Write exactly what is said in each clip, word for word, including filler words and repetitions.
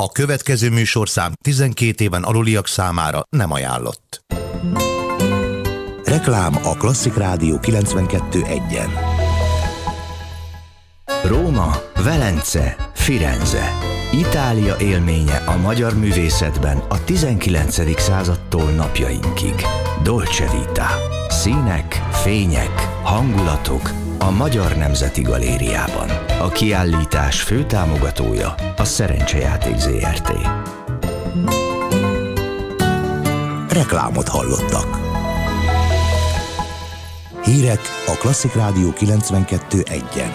A következő műsorszám tizenkét éven aluliak számára nem ajánlott. Reklám a Klasszik Rádió kilencvenkettő egyen. Róma, Velence, Firenze. Itália élménye a magyar művészetben a tizenkilencedik századtól napjainkig. Dolce Vita. Színek, fények, hangulatok a Magyar Nemzeti Galériában. A kiállítás fő támogatója a Szerencsejáték zé er té. Reklámot hallottak. Hírek a Klasszik Rádió kilencvenkettő egyen.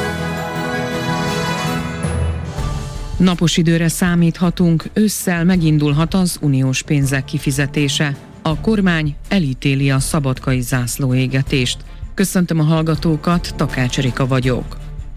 Napos időre számíthatunk, ősszel megindulhat az uniós pénzek kifizetése. A kormány elítéli a szabadkai zászlóégetést. Köszöntöm a hallgatókat, Takács Erika vagyok.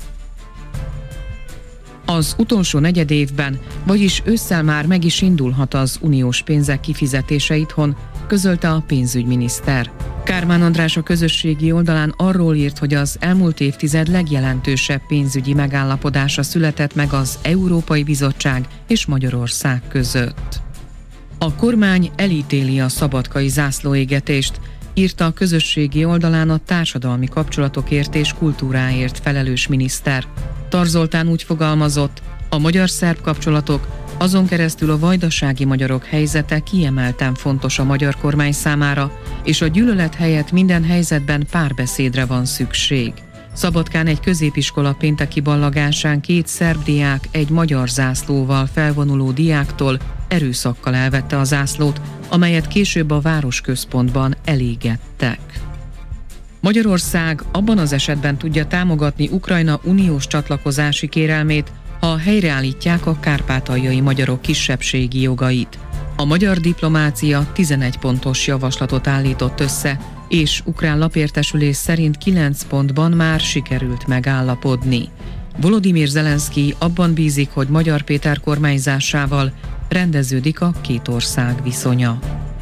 Az utolsó negyedévben, vagyis ősszel már meg is indulhat az uniós pénzek kifizetése itthon, közölte a pénzügyminiszter. Kármán András a közösségi oldalán arról írt, hogy az elmúlt évtized legjelentősebb pénzügyi megállapodása született meg az Európai Bizottság és Magyarország között. A kormány elítéli a szabadkai zászlóégetést, írta a közösségi oldalán a társadalmi kapcsolatokért és kultúráért felelős miniszter. Tar Zoltán úgy fogalmazott, a magyar-szerb kapcsolatok, azon keresztül a vajdasági magyarok helyzete kiemelten fontos a magyar kormány számára, és a gyűlölet helyett minden helyzetben párbeszédre van szükség. Szabadkán egy középiskola pénteki ballagásán két szerb diák egy magyar zászlóval felvonuló diáktól erőszakkal elvette a zászlót, amelyet később a városközpontban elégettek. Magyarország abban az esetben tudja támogatni Ukrajna uniós csatlakozási kérelmét, ha helyreállítják a kárpátaljai magyarok kisebbségi jogait. A magyar diplomácia tizenegy pontos javaslatot állított össze, és ukrán lapértesülés szerint kilenc pontban már sikerült megállapodni. Volodymyr Zelenszkij abban bízik, hogy Magyar Péter kormányzásával rendeződik a két ország viszonya.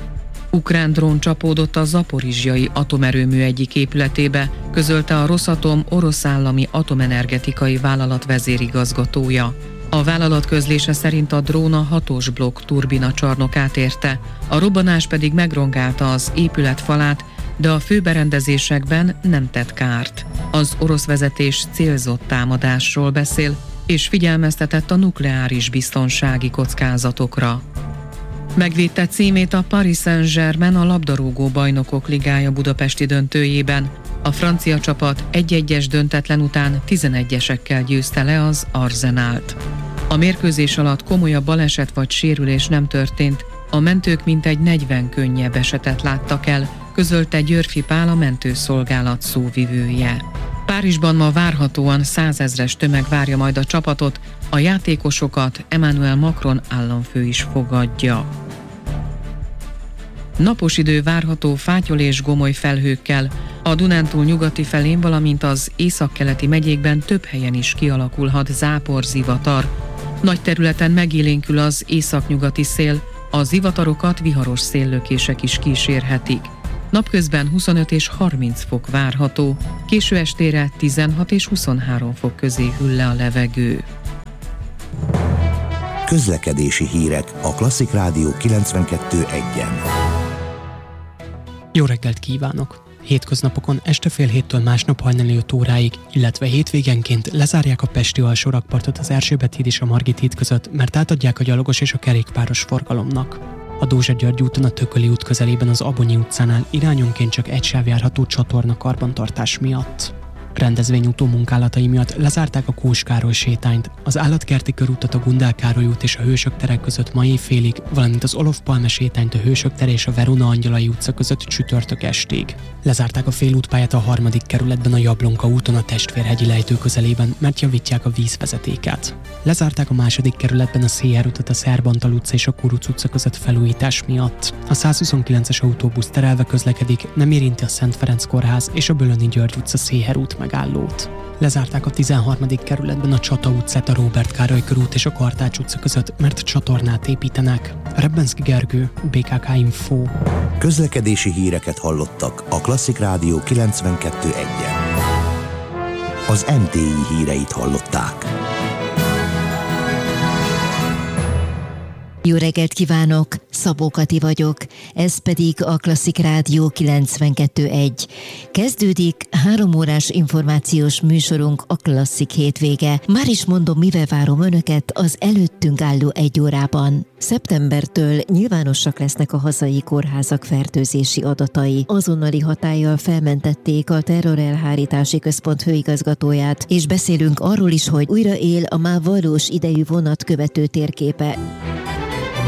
Ukrán drón csapódott a zaporizsjai atomerőmű egyik épületébe, közölte a Rosatom orosz állami atomenergetikai vállalat vezérigazgatója. A vállalat közlése szerint a drón a hatos blokk turbina csarnokát érte, a robbanás pedig megrongálta az épület falát, de a főberendezésekben nem tett kárt. Az orosz vezetés célzott támadásról beszél, és figyelmeztetett a nukleáris biztonsági kockázatokra. Megvédte címét a Paris Saint-Germain a labdarúgó bajnokok ligája budapesti döntőjében. A francia csapat egy-egyes döntetlen után tizenegyesekkel győzte le az Arsenált. A mérkőzés alatt komolyabb baleset vagy sérülés nem történt, a mentők mintegy negyven könnyebb esetet láttak el, közölte Györfi Pál, a mentőszolgálat szóvivője. Párizsban ma várhatóan százezres tömeg várja majd a csapatot, a játékosokat Emmanuel Macron államfő is fogadja. Napos idő várható fátyol és gomoly felhőkkel, a Dunántúl nyugati felén, valamint az északkeleti megyékben több helyen is kialakulhat záporzivatar. Nagy területen megélénkül az északnyugati szél, a zivatarokat viharos széllökések is kísérhetik. Napközben huszonöt és harminc fok várható, késő estére tizenhat és huszonhárom fok közé hűl le a levegő. Közlekedési hírek a Klasszik Rádió kilencvenkettő egyen. Jó reggelt kívánok! Hétköznapokon este fél héttől másnap hajnali öt óráig, illetve hétvégenként lezárják a pesti alsórakpartot az Erzsébet híd és a Margit híd között, mert átadják a gyalogos és a kerékpáros forgalomnak. A Dózsa-György úton a Tököli út közelében az Abonyi utcánál irányonként csak egy sáv járható csatorna karbantartás miatt. Rendezvényútó munkálatai miatt lezárták a Kós Károly sétányt, az Állatkerti körútat a Gundel Károly út és a Hősök tere között ma éjfélig, valamint az Olof Palme sétányt a Hősök tere és a Verona Angyalai utca között csütörtök estig. Lezárták a félútpályát a harmadik kerületben a Jablonka úton a Testvérhegyi lejtő közelében, mert javítják a vízvezetéket. Lezárták a második kerületben a Széher utat a Szerbantal utca és a Kuruc utca között felújítás miatt. A százhuszonkilences autóbusz terelve közlekedik, nem érinti a Szent Ferenc kórház és a Bölöni György utca Széher út megállót. Lezárták a tizenharmadik kerületben a Csata utcát a Róbert Károly körút és a Kartács utca között, mert csatornát építenek. Rebenszky Gergő, bé ká ká Info. Közlekedési híreket hallottak a Klasszik Rádió kilencvenkettő egyen. Az em té i híreit hallották. Jó reggelt kívánok, Szabó Kati vagyok, ez pedig a Klasszik Rádió kilencvenkettő egy. Kezdődik három órás információs műsorunk, a Klasszik hétvége. Már is mondom, mivel várom önöket az előttünk álló egy órában. Szeptembertől nyilvánosak lesznek a hazai kórházak fertőzési adatai. Azonnali hatállyal felmentették a Terrorelhárítási Központ főigazgatóját, és beszélünk arról is, hogy újra él a már valós idejű vonat követő térképe.